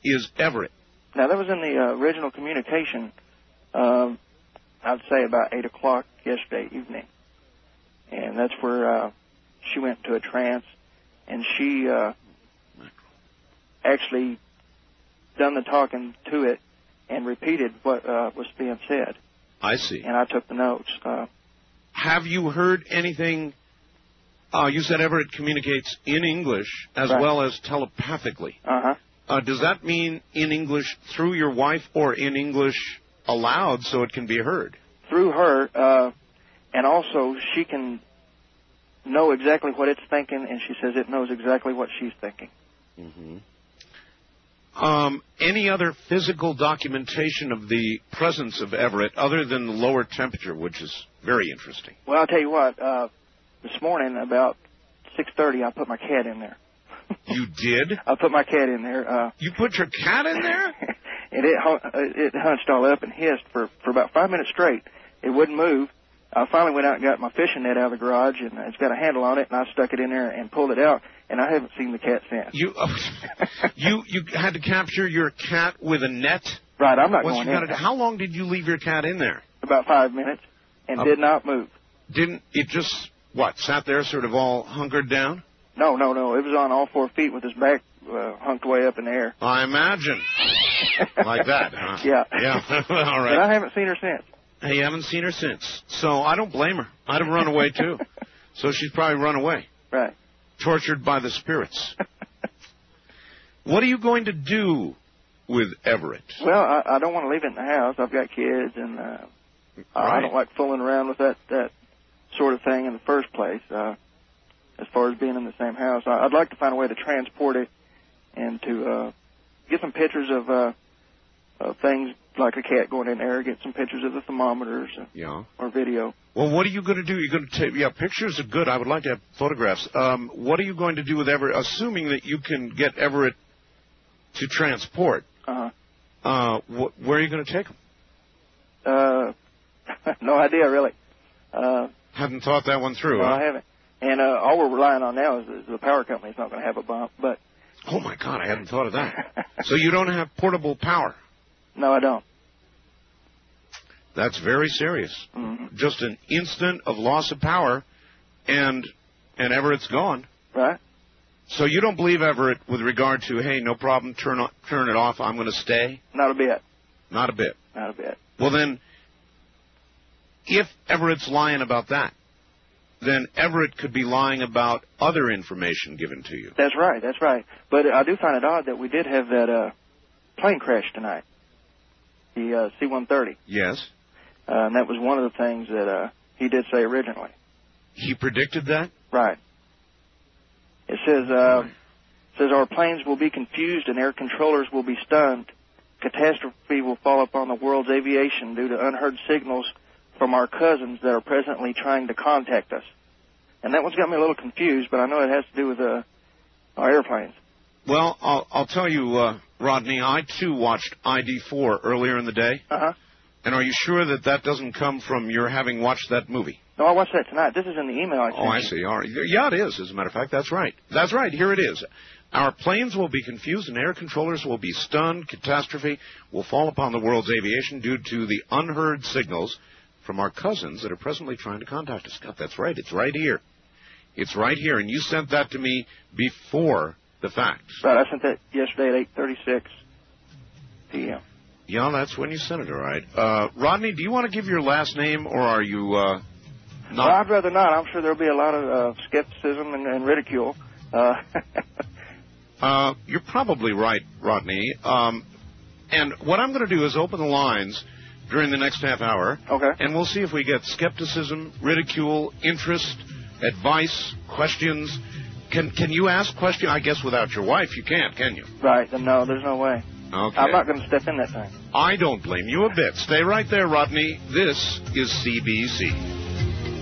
is Everett? Now, that was in the original communication, I'd say about 8 o'clock yesterday evening. And that's where she went into a trance, and she actually done the talking to it and repeated what was being said. I see. And I took the notes. Have you heard anything? You said Everett communicates in English as well as telepathically. Uh-huh. Does that mean in English through your wife or in English aloud so it can be heard? Through her, and also she can know exactly what it's thinking, and she says it knows exactly what she's thinking. Mm-hmm. Any other physical documentation of the presence of Everett other than the lower temperature, which is very interesting? Well, I'll tell you what. This morning, about 6:30, I put my cat in there. You did? I put my cat in there. You put your cat in there? And it hunched all up and hissed for about 5 minutes straight. It wouldn't move. I finally went out and got my fishing net out of the garage, and it's got a handle on it, and I stuck it in there and pulled it out, and I haven't seen the cat since. You had to capture your cat with a net? Right, I'm not going in. How long did you leave your cat in there? About 5 minutes, and did not move. Didn't it just, sat there sort of all hunkered down? No. It was on all 4 feet with his back hunked way up in the air. I imagine. Like that, huh? Yeah. Yeah, all right. But I haven't seen her since. Hey, you haven't seen her since. So I don't blame her. I'd have run away, too. So she's probably run away. Right. Tortured by the spirits. What are you going to do with Everett? Well, I don't want to leave it in the house. I've got kids, and I don't like fooling around with that sort of thing in the first place, as far as being in the same house. I'd like to find a way to transport it and to get some pictures of things like a cat going in there, get some pictures of the thermometers or video. Well, what are you going to do? You're going to take, pictures are good. I would like to have photographs. What are you going to do with Everett, assuming that you can get Everett to transport? Where are you going to take him? No idea, really. Haven't thought that one through, No, I haven't. And all we're relying on now is the power company's not going to have a bump. But oh, my God, I hadn't thought of that. So you don't have portable power? No, I don't. That's very serious. Mm-hmm. Just an instant of loss of power, and Everett's gone. Right. So you don't believe Everett with regard to, hey, no problem, turn it off, I'm going to stay? Not a bit. Not a bit. Not a bit. Well, then, if Everett's lying about that, then Everett could be lying about other information given to you. That's right. But I do find it odd that we did have that plane crash tonight, the C-130. Yes. And that was one of the things that he did say originally. He predicted that? Right. It says, our planes will be confused and air controllers will be stunned. Catastrophe will fall upon the world's aviation due to unheard signals from our cousins that are presently trying to contact us. And that one's got me a little confused, but I know it has to do with our airplanes. Well, I'll tell you, Rodney, I, too, watched ID4 earlier in the day. Uh-huh. And are you sure that doesn't come from your having watched that movie? No, I watched that tonight. This is in the email I sent you. Oh, I see. All right. Yeah, it is, as a matter of fact. That's right. That's right. Here it is. Our planes will be confused and air controllers will be stunned. Catastrophe will fall upon the world's aviation due to the unheard signals from our cousins that are presently trying to contact us. God, that's right. It's right here. It's right here. And you sent that to me before the fact. Right. I sent that yesterday at 8:36 p.m. Yeah, that's when you sent it, all right. Rodney, do you want to give your last name, or are you not? Well, I'd rather not. I'm sure there'll be a lot of skepticism and ridicule. You're probably right, Rodney. And what I'm going to do is open the lines during the next half hour. Okay. And we'll see if we get skepticism, ridicule, interest, advice, questions. Can you ask questions? I guess without your wife you can't, can you? Right. No, there's no way. Okay. I'm not going to step in that thing. I don't blame you a bit. Stay right there, Rodney. This is CBC.